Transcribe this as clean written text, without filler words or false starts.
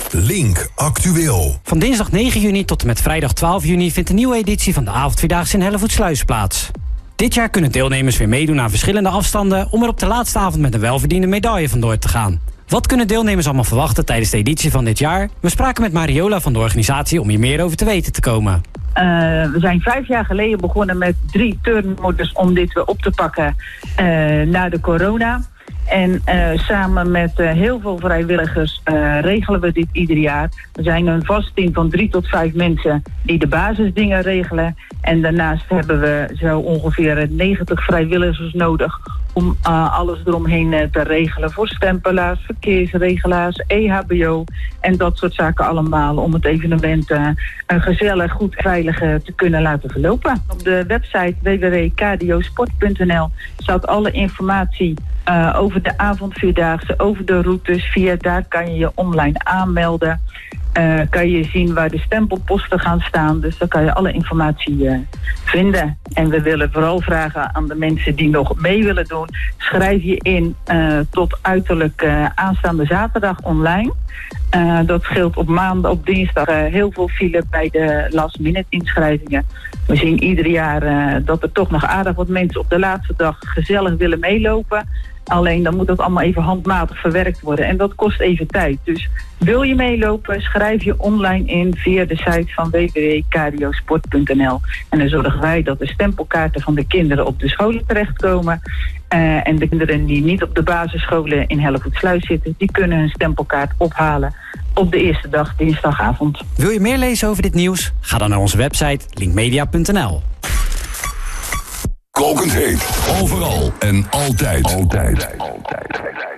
Link Actueel. Van dinsdag 9 juni tot en met vrijdag 12 juni vindt een nieuwe editie van de avondvierdaagse in Hellevoetsluis plaats. Dit jaar kunnen deelnemers weer meedoen aan verschillende afstanden om er op de laatste avond met een welverdiende medaille vandoor te gaan. Wat kunnen deelnemers allemaal verwachten tijdens de editie van dit jaar? We spraken met Mariola van de organisatie om hier meer over te weten te komen. We zijn 5 jaar geleden begonnen met 3 turnmodus om dit weer op te pakken na de corona. En samen met heel veel vrijwilligers regelen we dit ieder jaar. We zijn een vast team van 3 tot 5 mensen die de basisdingen regelen. En daarnaast hebben we zo ongeveer 90 vrijwilligers nodig om alles eromheen te regelen. Voor stempelaars, verkeersregelaars, EHBO en dat soort zaken allemaal. Om het evenement gezellig, goed, veilig te kunnen laten verlopen. Op de website www.kdiosport.nl staat alle informatie over de avondvierdaagse, over de routes. Via daar kan je je online aanmelden. Kan je zien waar de stempelposten gaan staan. Dus daar kan je alle informatie vinden. En we willen vooral vragen aan de mensen die nog mee willen doen. Schrijf je in tot uiterlijk aanstaande zaterdag online. Dat scheelt op maandag, op dinsdag heel veel file bij de last minute inschrijvingen. We zien ieder jaar dat er toch nog aardig wat mensen op de laatste dag gezellig willen meelopen. Alleen dan moet dat allemaal even handmatig verwerkt worden. En dat kost even tijd. Dus wil je meelopen, schrijf je online in via de site van www.kdiosport.nl. En dan zorgen wij dat de stempelkaarten van de kinderen op de scholen terechtkomen. En de kinderen die niet op de basisscholen in Hellevoetsluis zitten, die kunnen hun stempelkaart ophalen op de eerste dag, dinsdagavond. Wil je meer lezen over dit nieuws? Ga dan naar onze website linkmedia.nl. Kokend heet. Overal en altijd. Altijd.